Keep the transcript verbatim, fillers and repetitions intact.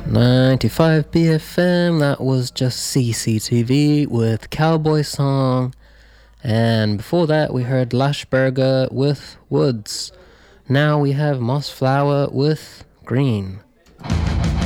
ninety-five B F M, that was just C C T V with Cowboy Song. And before that, we heard Lashburger with Woods. Now we have Moss Flower with Green.